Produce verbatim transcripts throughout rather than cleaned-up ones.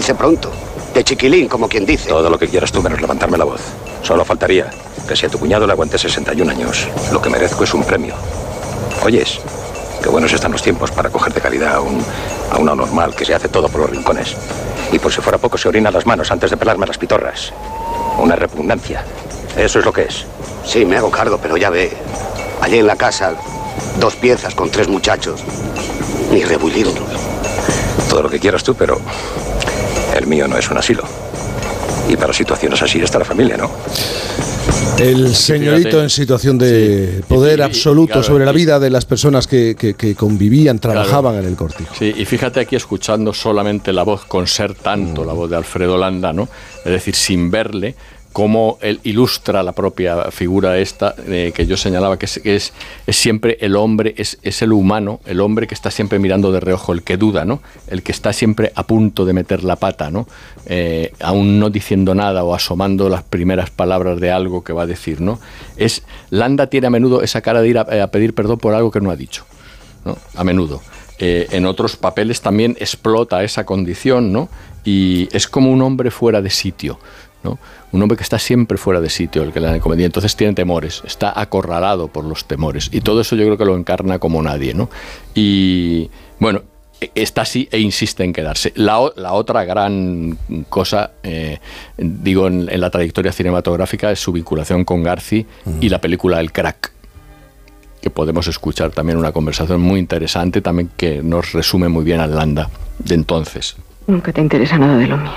dice pronto. De chiquilín, como quien dice. Todo lo que quieras tú menos levantarme la voz. Solo faltaría que si a tu cuñado le aguanté sesenta y un años, lo que merezco es un premio. Oyes, qué buenos están los tiempos para coger de calidad a un, a una normal que se hace todo por los rincones. Y por si fuera poco se orina las manos antes de pelarme las pitorras. Una repugnancia. Eso es lo que es. Sí, me hago cargo, pero ya ve. Allí en la casa, dos piezas con tres muchachos. Ni rebullido. Todo lo que quieras tú, pero el mío no es un asilo. Y para situaciones así está la familia, ¿no? El señorito Fíjate, en situación de sí, poder y, y, absoluto y, claro, sobre la vida de las personas que, que, que convivían, trabajaban claro, en el cortijo. Sí, y fíjate aquí escuchando solamente la voz, con ser tanto mm. la voz de Alfredo Landa, ¿no? Es decir, sin verle, cómo él ilustra la propia figura esta eh, que yo señalaba, que es, que es, es siempre el hombre, es, es el humano, el hombre que está siempre mirando de reojo, el que duda, ¿no? El que está siempre a punto de meter la pata, ¿no? Eh, aún no diciendo nada o asomando las primeras palabras de algo que va a decir, ¿no? Es, Landa tiene a menudo esa cara de ir a, a pedir perdón por algo que no ha dicho, ¿no? A menudo. Eh, en otros papeles también explota esa condición, ¿no? Y es como un hombre fuera de sitio, ¿no? Un hombre que está siempre fuera de sitio, el que la comedia, entonces tiene temores, está acorralado por los temores, y todo eso yo creo que lo encarna como nadie, ¿no? Y bueno, está así e insiste en quedarse. La, la otra gran cosa, eh, digo, en, en la trayectoria cinematográfica es su vinculación con Garci uh-huh. y la película El Crack, que podemos escuchar también una conversación muy interesante, también que nos resume muy bien a Landa de entonces. Nunca te interesa nada de lo mío.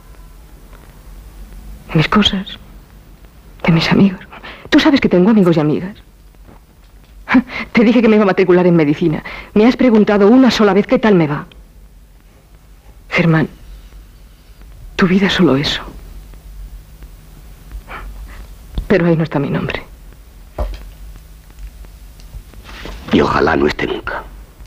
De mis cosas, de mis amigos. Tú sabes que tengo amigos y amigas. Te dije que me iba a matricular en medicina. Me has preguntado una sola vez qué tal me va. Germán, tu vida es solo eso. Pero ahí no está mi nombre. Y ojalá no esté nunca.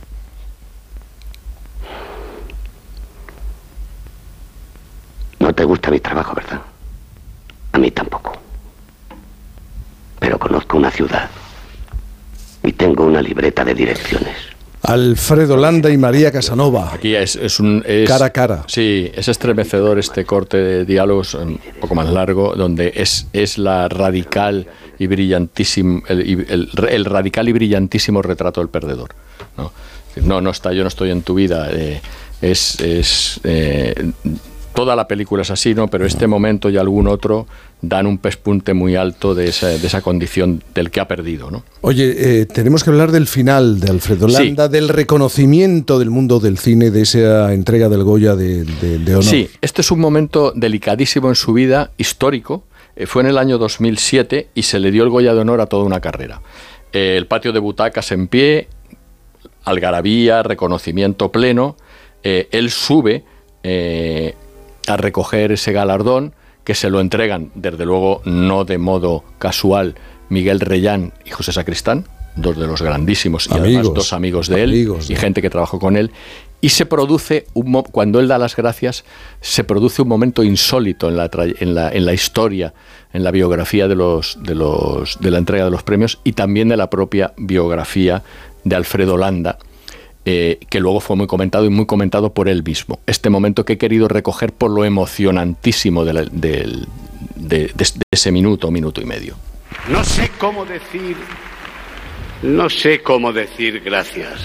No te gusta mi trabajo, ¿verdad? A mí tampoco. Pero conozco una ciudad y tengo una libreta de direcciones. Alfredo Landa y María Casanova. Aquí es, es un... Es, cara a cara. Sí, es estremecedor este corte de diálogos, un poco más largo, donde es, es la radical y brillantísimo... El, el, el radical y brillantísimo retrato del perdedor, ¿no? No, no está, yo no estoy en tu vida. Eh, es... es eh, toda la película es así, ¿no? Pero este momento y algún otro dan un pespunte muy alto de esa, de esa condición del que ha perdido, ¿no? Oye, eh, tenemos que hablar del final de Alfredo Landa, sí. del reconocimiento del mundo del cine, de esa entrega del Goya de, de, de honor. Sí, este es un momento delicadísimo en su vida, histórico. Eh, fue en el año dos mil siete y se le dio el Goya de honor a toda una carrera. Eh, el patio de butacas en pie, algarabía, reconocimiento pleno. Eh, él sube... Eh, a recoger ese galardón, que se lo entregan, desde luego no de modo casual, Miguel Reyán y José Sacristán, dos de los grandísimos y amigos, además dos amigos de amigos, él y gente que trabajó con él, y se produce, un mo- cuando él da las gracias, se produce un momento insólito en la, tra- en la, en la historia, en la biografía de, los, de, los, de la entrega de los premios y también de la propia biografía de Alfredo Landa, Eh, que luego fue muy comentado y muy comentado por él mismo. Este momento que he querido recoger por lo emocionantísimo de, la, de, de, de, de ese minuto, minuto y medio. No sé cómo decir, no sé cómo decir gracias.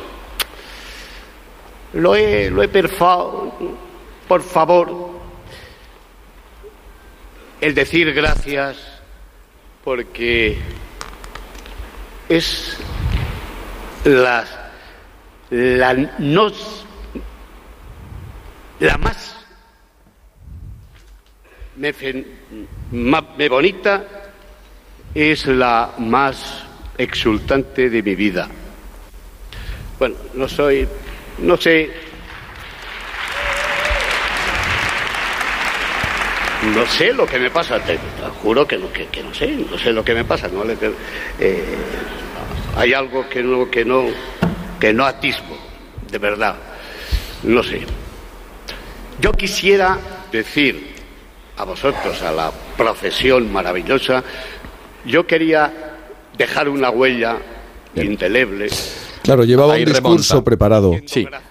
Lo he, lo he perfado, por favor, el decir gracias, porque es la La, no, la más me, más me bonita es la más exultante de mi vida. Bueno, no soy, no sé, no sé lo que me pasa, te, te juro que no, que, que no sé, no sé lo que me pasa, no, eh, hay algo que no, que no que no atisbo, de verdad, no sé. Yo quisiera decir a vosotros, a la profesión maravillosa, yo quería dejar una huella indeleble. Claro, llevaba un discurso remonta. preparado. Sí,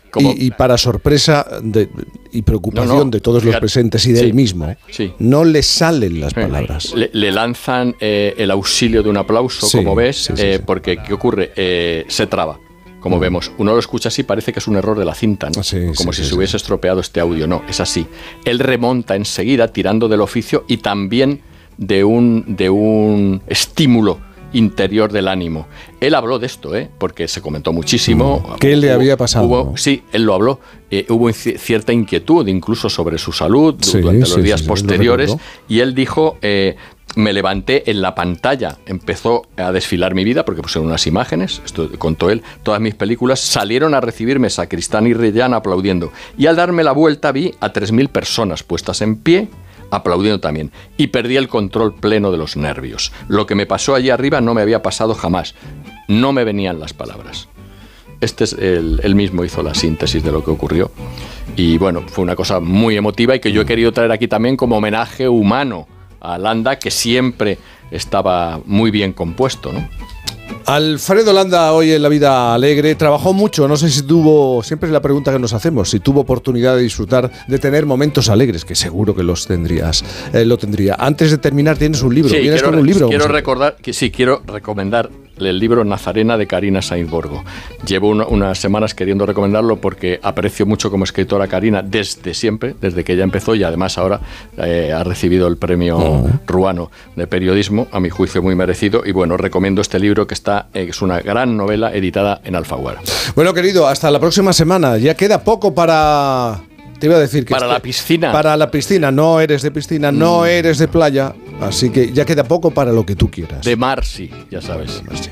como, y, y para sorpresa de, y preocupación no, no, de todos fíjate, los presentes y de sí, él mismo, sí. no le salen las sí. palabras. Le, le lanzan eh, el auxilio de un aplauso, sí, como ves, sí, sí, eh, sí. porque ¿qué ocurre? Eh, se traba. Como mm. vemos, uno lo escucha así, parece que es un error de la cinta, ¿no? Sí, como sí, si sí, se hubiese sí. estropeado este audio. No, es así. Él remonta enseguida tirando del oficio y también de un, de un estímulo interior del ánimo. Él habló de esto, ¿eh? Porque se comentó muchísimo. ¿Qué hubo, le había pasado? Hubo, sí, él lo habló. Eh, hubo cierta inquietud incluso sobre su salud sí, durante sí, los días sí, posteriores. Y él dijo... Eh, me levanté en la pantalla, empezó a desfilar mi vida, porque pusieron unas imágenes, esto contó él, todas mis películas, salieron a recibirme Sacristán y Rellana aplaudiendo. Y al darme la vuelta vi a tres mil personas puestas en pie, aplaudiendo también. Y perdí el control pleno de los nervios. Lo que me pasó allí arriba no me había pasado jamás. No me venían las palabras. Este es el, él mismo hizo la síntesis de lo que ocurrió. Y bueno, fue una cosa muy emotiva y que yo he querido traer aquí también como homenaje humano a Landa, que siempre estaba muy bien compuesto, ¿no? Alfredo Landa, hoy en La Vida Alegre, trabajó mucho, no sé si tuvo, siempre es la pregunta que nos hacemos, si tuvo oportunidad de disfrutar, de tener momentos alegres, que seguro que los tendrías, eh, lo tendría. Antes de terminar, tienes un libro, sí, vienes quiero, con un libro. Quiero recordar, que sí, quiero recomendar el libro Nazarena de Karina Sainz Borgo. Llevo una, unas semanas queriendo recomendarlo porque aprecio mucho como escritora a Karina desde siempre, desde que ella empezó, y además ahora eh, ha recibido el premio oh. Ruano de periodismo, a mi juicio muy merecido, y bueno, recomiendo este libro que está, eh, es una gran novela editada en Alfaguara. Bueno, querido, hasta la próxima semana. Ya queda poco para... Te iba a decir que... Para este, la piscina. Para la piscina. No eres de piscina, mm. no eres de playa. Así que ya queda poco para lo que tú quieras. De mar, sí, ya sabes. Sí.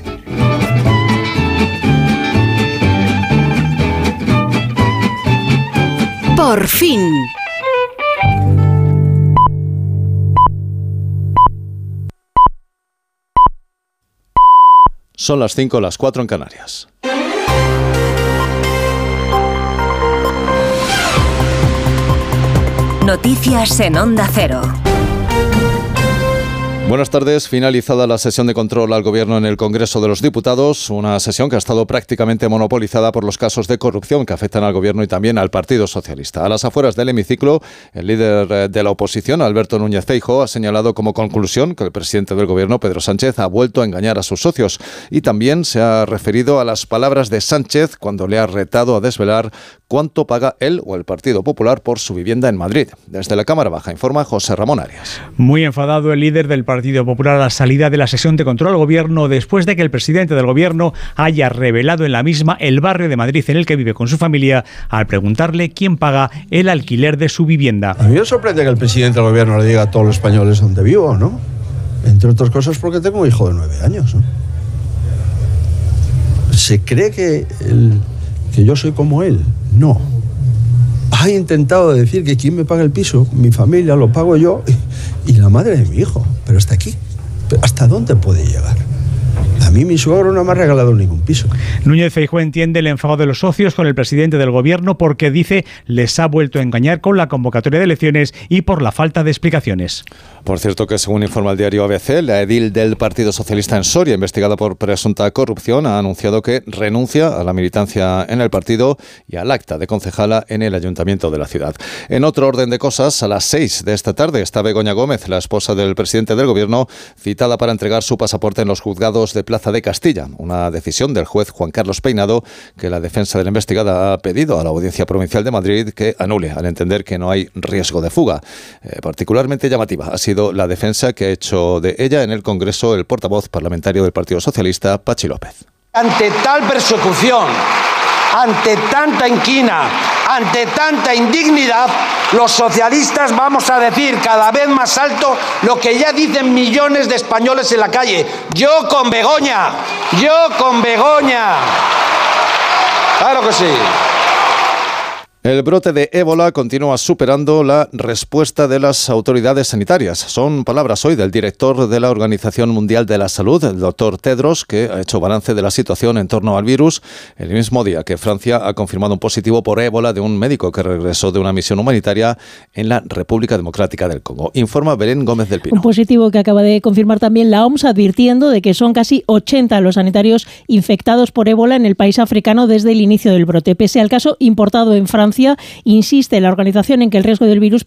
Por fin. Son las cinco, las cuatro en Canarias. Noticias en Onda Cero. Buenas tardes. Finalizada la sesión de control al Gobierno en el Congreso de los Diputados, una sesión que ha estado prácticamente monopolizada por los casos de corrupción que afectan al Gobierno y también al Partido Socialista. A las afueras del hemiciclo, el líder de la oposición, Alberto Núñez Feijóo, ha señalado como conclusión que el presidente del Gobierno, Pedro Sánchez, ha vuelto a engañar a sus socios y también se ha referido a las palabras de Sánchez cuando le ha retado a desvelar cuánto paga él o el Partido Popular por su vivienda en Madrid. Desde la Cámara Baja informa José Ramón Arias. Muy enfadado el líder del Partido Popular a la salida de la sesión de control al Gobierno después de que el presidente del Gobierno haya revelado en la misma el barrio de Madrid en el que vive con su familia al preguntarle quién paga el alquiler de su vivienda. A mí me sorprende que el presidente del Gobierno le diga a todos los españoles dónde vivo, ¿no? Entre otras cosas porque tengo un hijo de nueve años, ¿no? ¿Se cree que, el, que yo soy como él? No. Ha intentado decir que quien me paga el piso, mi familia, lo pago yo y, y la madre de mi hijo. Pero hasta aquí. ¿Pero hasta dónde puede llegar? A mí mi suegro no me ha regalado ningún piso. Núñez Feijóo entiende el enfado de los socios con el presidente del Gobierno porque dice les ha vuelto a engañar con la convocatoria de elecciones y por la falta de explicaciones. Por cierto que según informa el diario A B C, la edil del Partido Socialista en Soria, investigada por presunta corrupción, ha anunciado que renuncia a la militancia en el partido y al acta de concejala en el ayuntamiento de la ciudad. En otro orden de cosas, a las seis de esta tarde está Begoña Gómez, la esposa del presidente del Gobierno, citada para entregar su pasaporte en los juzgados de Plaza de Castilla, una decisión del juez Juan Carlos Peinado que la defensa de la investigada ha pedido a la Audiencia Provincial de Madrid que anule, al entender que no hay riesgo de fuga. Eh, particularmente llamativa ha sido la defensa que ha hecho de ella en el Congreso el portavoz parlamentario del Partido Socialista, Pachi López. Ante tal persecución, ante tanta inquina, ante tanta indignidad, los socialistas vamos a decir cada vez más alto lo que ya dicen millones de españoles en la calle. Yo con Begoña, yo con Begoña. Claro que sí. El brote de ébola continúa superando la respuesta de las autoridades sanitarias. Son palabras hoy del director de la Organización Mundial de la Salud, el doctor Tedros, que ha hecho balance de la situación en torno al virus el mismo día que Francia ha confirmado un positivo por ébola de un médico que regresó de una misión humanitaria en la República Democrática del Congo. Informa Belén Gómez del Pino. Un positivo que acaba de confirmar también la O M S, advirtiendo de que son casi ochenta los sanitarios infectados por ébola en el país africano desde el inicio del brote. Pese al caso importado en Francia, insiste la organización en que el riesgo del virus